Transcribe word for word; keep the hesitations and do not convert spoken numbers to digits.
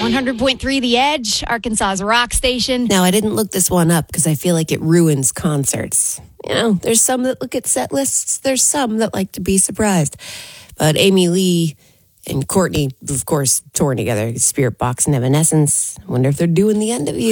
one hundred point three The Edge, Arkansas's rock station. Now, I didn't look this one up because I feel like it ruins concerts. You know, there's some that look at set lists. There's some that like to be surprised. But Amy Lee and Courtney, of course, touring together. Spirit Box and Evanescence. I wonder if they're doing The End of You.